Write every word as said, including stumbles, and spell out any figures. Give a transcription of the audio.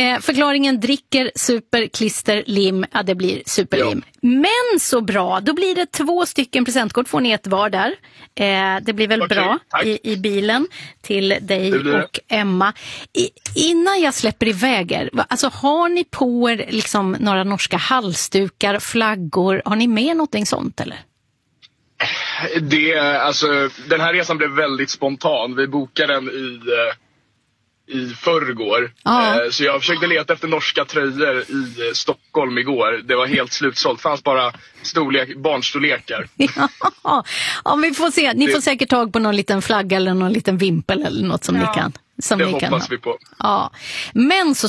Eh, förklaringen dricker, super, klister, lim. Ja, det blir superlim. Ja. Men så bra, då blir det två stycken presentkort. Får ni ett var där. Eh, det blir väl okay, bra i, i bilen till dig och Emma. I, innan jag släpper iväg er, alltså har ni på er liksom några norska halsdukar, flaggor? Har ni med någonting sånt eller? Det, alltså, den här resan blev väldigt spontan. Vi bokade den i, i förrgår. Ah. Så jag försökte leta efter norska tröjor i Stockholm igår. Det var helt slutsålt. Det fanns bara storlek, barnstorlekar. Ja, ja, vi får se. Ni det... får säkert tag på någon liten flagga eller någon liten vimpel eller något som ja. ni kan. Som det ni hoppas kan vi på. Ja. Men så